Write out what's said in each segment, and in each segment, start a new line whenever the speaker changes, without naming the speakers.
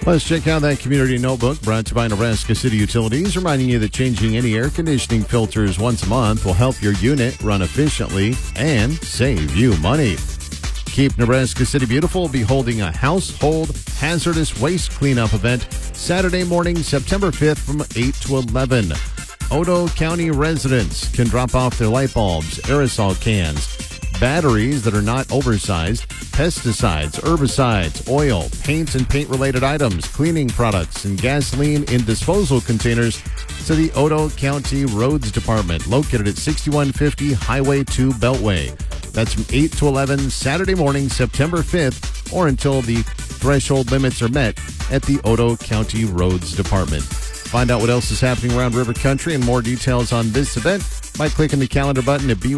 Let's check out that community notebook brought to you by Nebraska City Utilities, reminding you that changing any air conditioning filters once a month will help your unit run efficiently and save you money. Keep Nebraska City Beautiful will be holding a household hazardous waste cleanup event Saturday morning, September 5th from 8 to 11. Otoe County residents can drop off their light bulbs, aerosol cans, batteries that are not oversized, pesticides, herbicides, oil, paint and paint-related items, cleaning products, and gasoline in disposal containers to the Otoe County Roads Department, located at 6150 Highway 2 Beltway. That's from 8 to 11 Saturday morning, September 5th, or until the threshold limits are met at the Otoe County Roads Department. Find out what else is happening around River Country and more details on this event by clicking the calendar button at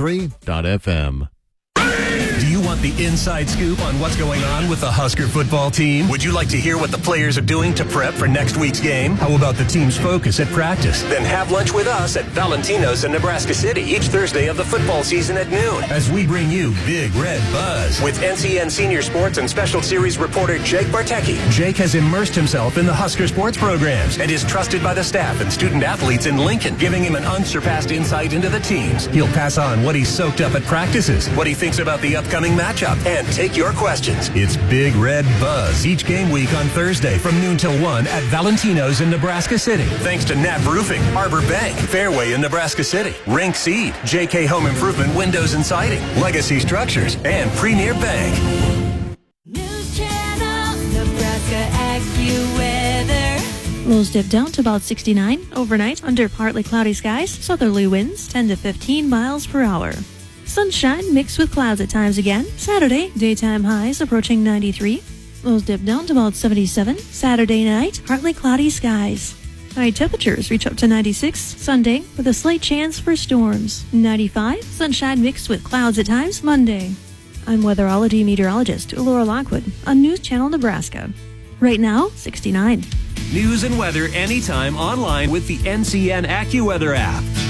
b103.fm.
Do you want the inside scoop on what's going on with the Husker football team? Would you like to hear what the players are doing to prep for next week's game? How about the team's focus at practice? Then have lunch with us at Valentino's in Nebraska City each Thursday of the football season at noon as we bring you Big Red Buzz with NCN Senior Sports and Special Series reporter Jake Bartecki. Jake has immersed himself in the Husker sports programs and is trusted by the staff and student athletes in Lincoln, giving him an unsurpassed insight into the teams. He'll pass on what he's soaked up at practices, what he thinks about the upcoming matchup, and take your questions. It's Big Red Buzz each game week on Thursday from noon till 1 at Valentino's in Nebraska City. Thanks to Knapp Roofing, Arbor Bank, Fairway in Nebraska City, Rink Seed, JK Home Improvement Windows and Siding, Legacy Structures, and Premier Bank.
News Channel, Nebraska AccuWeather.
Lows dip down to about 69 overnight under partly cloudy skies, southerly winds 10 to 15 miles per hour. Sunshine mixed with clouds at times again. Saturday, daytime highs approaching 93. Lows dip down to about 77. Saturday night, partly cloudy skies. High temperatures reach up to 96 Sunday with a slight chance for storms. 95, sunshine mixed with clouds at times Monday. I'm weatherology meteorologist Laura Lockwood on News Channel Nebraska. Right now, 69.
News and weather anytime online with the NCN AccuWeather app.